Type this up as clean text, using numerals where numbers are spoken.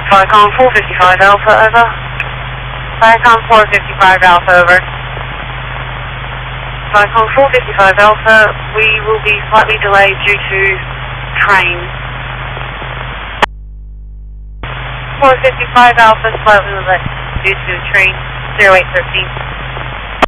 Viacom 455 Alpha, over. Viacom 455 Alpha, over. Viacom 455 Alpha, we will be slightly delayed due to train. 455 Alpha, slightly delayed due to train 0813.